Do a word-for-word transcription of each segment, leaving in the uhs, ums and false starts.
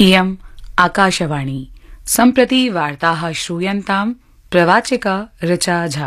इयम् आकाशवाणी सम्प्रति वार्ताः श्रूयन्ताम् प्रवाचिका ऋचा झा।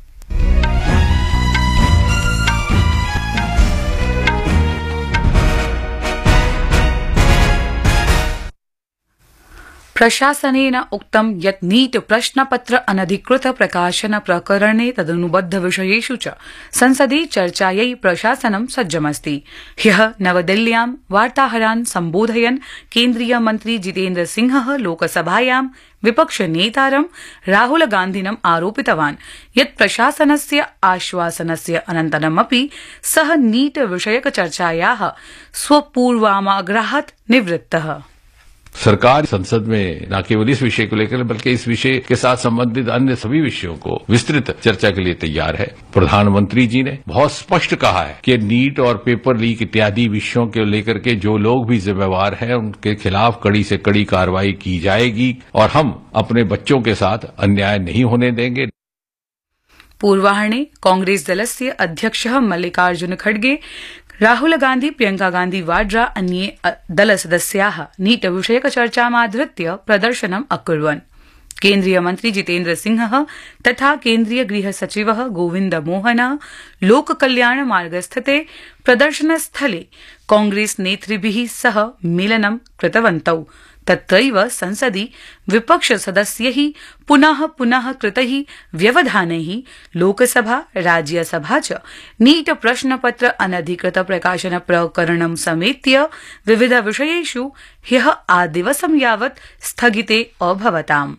प्रशासनेन उक्तं यत् नीट प्रश्नपत्र अनधिकृत प्रकाशन प्रकरणे तदनुबद्ध विषयेषु च संसदि चर्चायै प्रशासनं सज्जमस्ति। ह्यः नवदिल्ल्यां वार्ताहरान् सम्बोधयन् केन्द्रीय मन्त्री जितेन्द्र सिंहः लोकसभायां विपक्षनेतारं राहुल गान्धिनम् आरोपितवान् यत् प्रशासनस्य आश्वासनस्य अनन्तरमपि सः नीट विषयक चर्चायाः स्वपूर्वाग्रहात् निवृत्तः। सरकार संसद में न केवल इस विषय को लेकर बल्कि इस विषय के साथ संबंधित अन्य सभी विषयों को विस्तृत चर्चा के लिए तैयार है। प्रधानमंत्री जी ने बहुत स्पष्ट कहा है कि नीट और पेपर लीक इत्यादि विषयों को लेकर के जो लोग भी जिम्मेवार हैं उनके खिलाफ कड़ी से कड़ी कार्रवाई की जाएगी और हम अपने बच्चों के साथ अन्याय नहीं होने देंगे। पूर्वाह्ने कांग्रेस दलस्य अध्यक्षः मल्लिकार्जुन खड़गे, राहुल गांधी, प्रियंका गांधी वाड्रा अन्ये दलसदस्याः नीट विषयक चर्चामाधृत्य प्रदर्शनम् अकुर्वन्। केन्द्रीय मन्त्री जितेन्द्र सिंहः तथा केन्द्रीय गृह सचिवः गोविन्द मोहनः लोककल्याण मार्गस्थिते प्रदर्शनस्थले कांग्रेस नेतृभिः सह मेलनं कृतवन्तौ। तत्रैव संसदि विपक्ष सदस्यैः पुनः पुनः कृतैः व्यवधानैः लोकसभा राज्यसभा च नीट प्रश्नपत्र अनधिकृत प्रकाशन प्रकरणं समेत्य विविध विषयेषु ह्यः आदिवसं यावत् स्थगिते अभवताम्।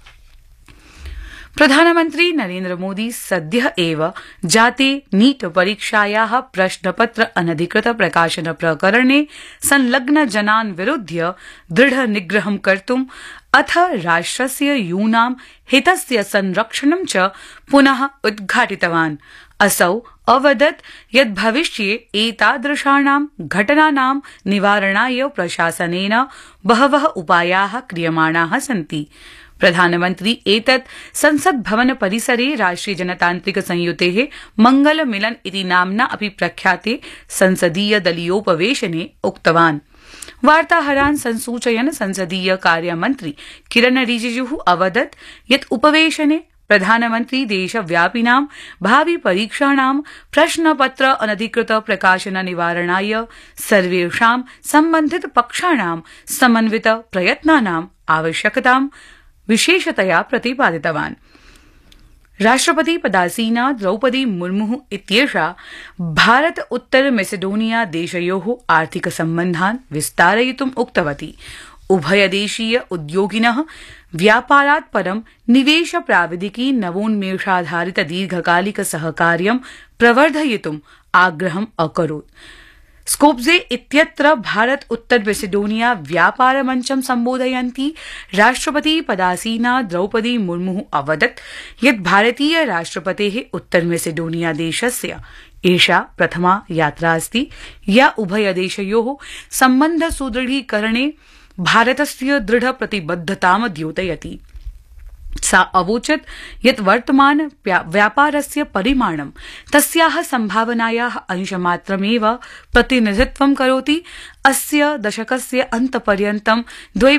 प्रधानमन्त्री नरेन्द्र मोदी सद्यः एव जाते नीट परीक्षायाः प्रश्नपत्र अनधिकृत प्रकाशन प्रकरणे संलग्न जनान् विरुध्य दृढ निग्रहं कर्तुम् अथ राष्ट्रस्य यूनां हितस्य संरक्षणं च पुनः उद्घाटितवान्। असौ अवदत् यत् भविष्ये एतादृशानां घटनानां निवारणाय प्रशासनेन बहवः उपायाः क्रियमाणाः सन्ति। प्रधानमन्त्री एतत् संसद भवन परिसरे राष्ट्रिय जनतान्त्रिक संयुतेः मंगल मिलन इति नाम्ना अपि प्रख्याते संसदीय दलीयोपवेशने उक्तवान्। वार्ताहरान् संसूचयन् संसदीय कार्यमन्त्री किरण रिजिजुः अवदत् यत् उपवेशने प्रधानमन्त्री देशव्यापिनां भावि परीक्षाणां प्रश्नपत्र अनधिकृत प्रकाशन निवारणाय सर्वेषां सम्बन्धित पक्षाणां समन्वित प्रयत्नानाम् आवश्यकतां विशेषतया प्रतिपादितवान्। राष्ट्रपति पदासीना द्रौपदी मुर्मुः इत्येषा भारत उत्तर मेसेडोनिया देशयोः आर्थिक सम्बन्धान् विस्तारयितुम् उक्तवती। उभयदेशीय उद्योगिनः व्यापारात् परं निवेश प्राविधिकी नवोन्मेषाधारित दीर्घकालिक सहकार्यं प्रवर्धयितुम् आग्रहम् अकरोत्। स्कोप्जे इत्यत्र भारत उत्तर मेसेडोनिया व्यापार मञ्चं सम्बोधयन्ती राष्ट्रपति पदासीना द्रौपदी मुर्मुः अवदत् यत् भारतीय राष्ट्रपतेः उत्तर मेसेडोनिया देशस्य एषा प्रथमा यात्रा अस्ति या उभयदेशयोः सम्बन्ध सुदृढीकरणे भारतस्य दृढ प्रतिबद्धतां द्योतयति। सा अवोचत् यत् वर्तमान व्यापारस्य परिमाणं तस्याः सम्भावनायाः अंशमात्रमेव प्रतिनिधित्वं करोति। अस्य दशकस्य अन्तपर्यन्तं द्वि